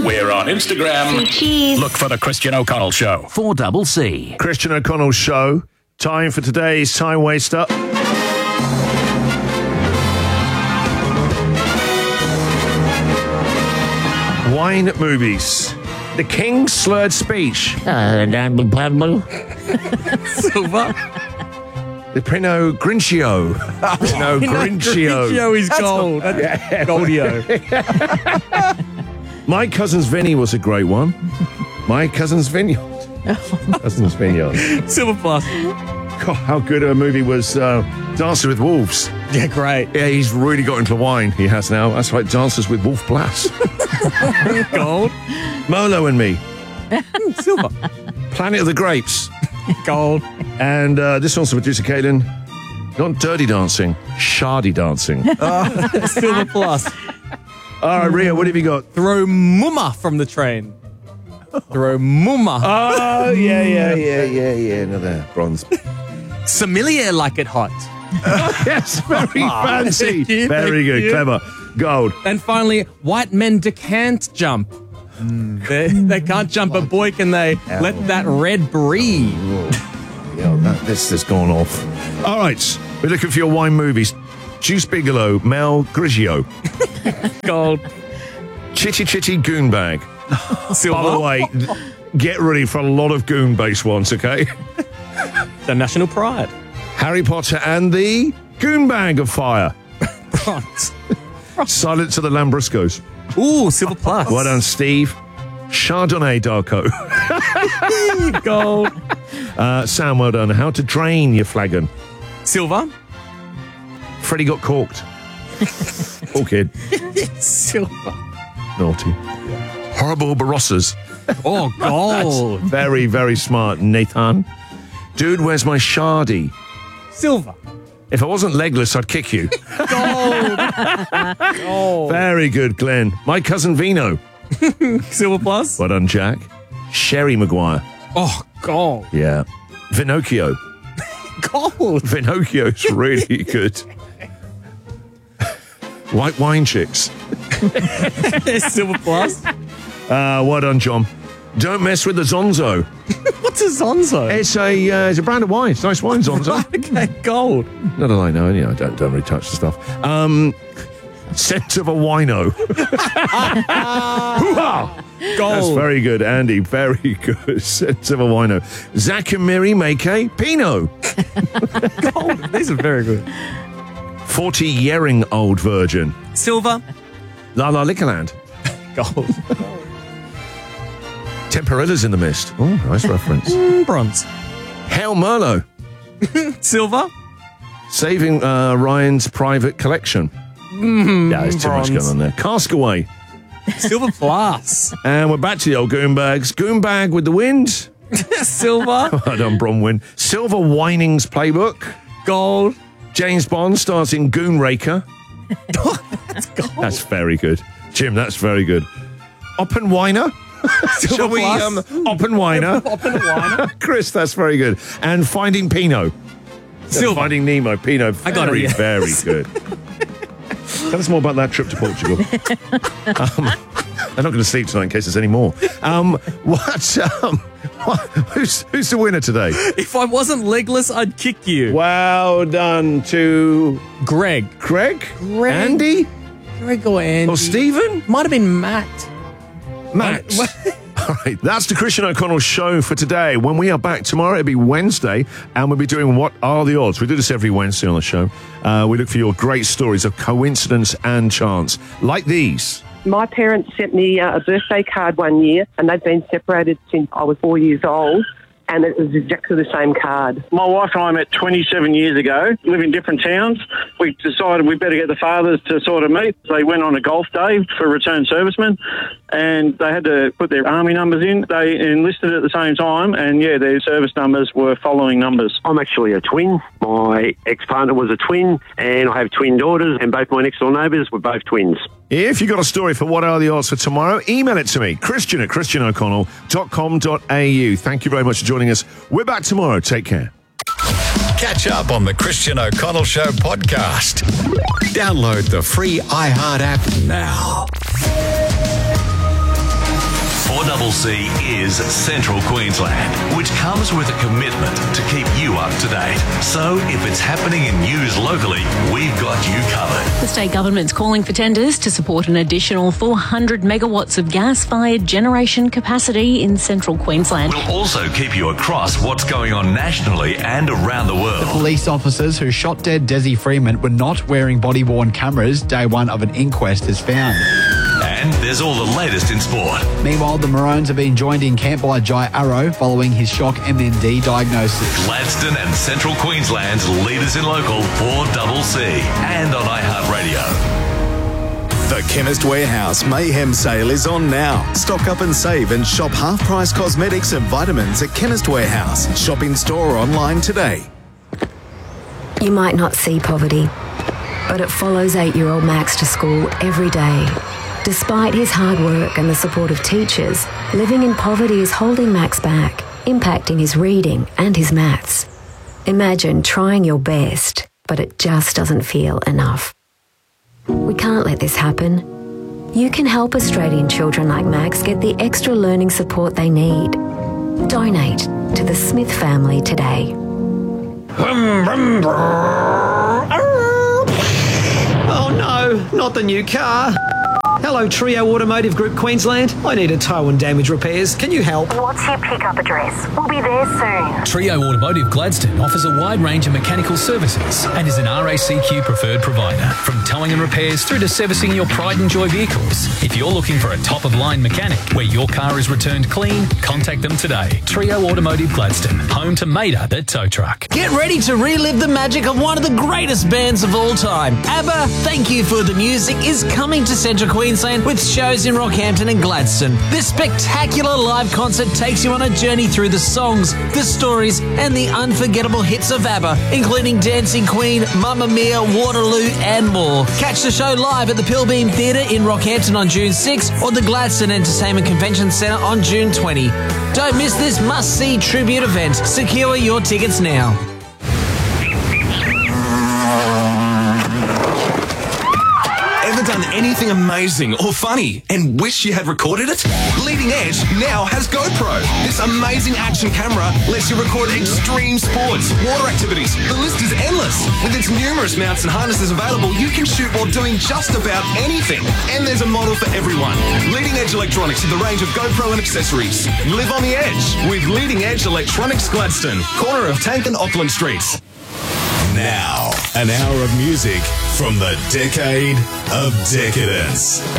We're on Instagram. Cheese. Look for The Christian O'Connell Show. 4CC. Christian O'Connell Show. Time for today's Time Waster. Wine movies. The King's Slurred Speech. Silver. The Pinot Grincio. Pinot Grincio. Grincio is gold. That's Goldio. My Cousin's Vinny was a great one. My Cousin's Vineyard. Cousin's Vineyard. Silver Plus. God, how good a movie was Dances with Wolves. Yeah, great. Yeah, he's really got into wine, he has now. That's right, Dances with Wolf Blass. Gold. Merlot and Me. Silver. Planet of the Grapes. Gold. And this one's from producer Caitlin. Not Dirty Dancing, Shardy Dancing. Silver Plus. All right, Ria, what have you got? Throw Mumma from the train. Throw Mumma. Oh, yeah. Another bronze. Sommelier like it hot. Yes, very fancy. Thank you, Very thank good, you. clever. Gold. And finally, white men decant jump. They can't jump, but boy, can they let that red breathe. Yeah, this has gone off. All right, we're looking for your wine movies. Juice Bigelow, Mel Grigio. Gold. Chitty Chitty Goonbag. Silver. By the way, get ready for a lot of goon-based ones, okay? The national pride. Harry Potter and the Goonbag of Fire. Bronze. Silence of the Lambruscos. Ooh, Silver Plus. Well done, Steve. Chardonnay Darko. Gold. Sam, well done. How to Drain Your Flagon. Silver. Freddie Got Corked. Poor kid. Silver. Naughty. Horrible Barossas. Oh, gold. Very, very smart, Nathan. Dude, where's my Shardy? Silver. If I wasn't legless, I'd kick you. Gold. Gold. Very good, Glenn. My Cousin Vino. Silver Plus. Well done, Jack. Sherry Maguire. Oh, gold. Yeah. Vinocchio. Gold. Vinocchio's really good. White Wine Chicks. Silver Plus. Well done, John. Don't mess with the Zonzo. What's a Zonzo? It's a brand of wine. It's nice wine, Zonzo. Okay, gold. Not that I know. You know, I don't really touch the stuff. Scent of a Wino. Hoo-ha! Gold. That's very good, Andy. Very good. Scent of a Wino. Zach and Miri make a Pinot. Gold. These are very good. 40-yearing-old virgin. Silver. La La Liquorland. Gold. Temperadas in the Mist. Oh, nice reference. Bronze. Hail Merlot. Silver. Saving Ryan's Private Collection. Yeah, there's too much bronze. going on there. Caskaway. Silver Plus. And we're back to the old Goonbags. Goonbag with the Wind. Silver. Well done, Bronwyn. Silver Winings Playbook. Gold. James Bond stars in Goonraker. That's gold. That's very good. Jim, that's very good. Oppenweiner. Silver Shall we, Plus. Oppenweiner. Oppenweiner. Chris, that's very good. And Finding Pinot. Silver. Finding Nemo. Pinot. I got it, Very, yeah. very good. Tell us more about that trip to Portugal. I'm not going to sleep tonight in case there's any more. Who's the winner today? If I wasn't legless, I'd kick you. Well done to Greg. Greg? Andy? Greg or Andy? Or Stephen? Might have been Matt. Matt. All right, that's the Christian O'Connell Show for today. When we are back tomorrow, it'll be Wednesday, and we'll be doing What Are the Odds? We do this every Wednesday on the show. We look for your great stories of coincidence and chance, like these. My parents sent me a birthday card one year, and they've been separated since I was 4 years old, and it was exactly the same card. My wife and I met 27 years ago, live in different towns. We decided we better get the fathers to sort of meet. They went on a golf day for returned servicemen, and they had to put their army numbers in. They enlisted at the same time, and yeah, their service numbers were following numbers. I'm actually a twin. My ex-partner was a twin, and I have twin daughters, and both my next-door neighbours were both twins. If you've got a story for What Are the Odds for tomorrow, email it to me, christian@christianoconnell.com.au. Thank you very much for joining us. We're back tomorrow. Take care. Catch up on the Christian O'Connell Show podcast. Download the free iHeart app now. 4CC is Central Queensland, which comes with a commitment to keep you up to date. So if it's happening in news locally, we've got you covered. The state government's calling for tenders to support an additional 400 megawatts of gas-fired generation capacity in Central Queensland. We'll also keep you across what's going on nationally and around the world. Police officers who shot dead Desi Freeman were not wearing body-worn cameras, day one of an inquest has found. And there's all the latest in sport. Meanwhile, the Maroons have been joined in camp by Jai Arrow following his shock MND diagnosis. Gladstone and Central Queensland's leaders in local 4CC and on iHeartRadio. The Chemist Warehouse Mayhem Sale is on now. Stock up and save and shop half-price cosmetics and vitamins at Chemist Warehouse. Shop in store or online today. You might not see poverty, but it follows 8-year-old Max to school every day. Despite his hard work and the support of teachers, living in poverty is holding Max back, impacting his reading and his maths. Imagine trying your best, but it just doesn't feel enough. We can't let this happen. You can help Australian children like Max get the extra learning support they need. Donate to the Smith family today. Oh no, not the new car. Hello, Trio Automotive Group Queensland. I need a tow and damage repairs. Can you help? What's your pickup address? We'll be there soon. Trio Automotive Gladstone offers a wide range of mechanical services and is an RACQ preferred provider. From towing and repairs through to servicing your pride and joy vehicles. If you're looking for a top-of-line mechanic where your car is returned clean, contact them today. Trio Automotive Gladstone, home to Maida the tow truck. Get ready to relive the magic of one of the greatest bands of all time. ABBA, Thank You for the Music, is coming to Central Queensland with shows in Rockhampton and Gladstone. This spectacular live concert takes you on a journey through the songs, the stories, and the unforgettable hits of ABBA, including Dancing Queen, Mamma Mia, Waterloo, and more. Catch the show live at the Pilbeam Theatre in Rockhampton on June 6 or the Gladstone Entertainment Convention Centre on June 20. Don't miss this must-see tribute event. Secure your tickets now. Done anything amazing or funny and wish you had recorded it? Leading Edge now has GoPro. This amazing action camera lets you record extreme sports, water activities. The list is endless. With its numerous mounts and harnesses available, you can shoot while doing just about anything. And there's a model for everyone. Leading Edge Electronics with a range of GoPro and accessories. Live on the edge with Leading Edge Electronics Gladstone, corner of Tank and Auckland Streets. Now, an hour of music from the decade of decadence.